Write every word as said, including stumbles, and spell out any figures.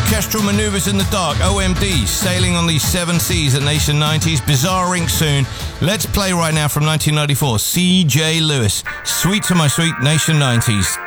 Orchestral Maneuvers in the Dark, O M D, Sailing on These Seven Seas at Nation nineties, Bizarre Incorporated soon. Let's play right now from nineteen ninety-four, C J Lewis, Sweet to My Sweet, Nation nineties.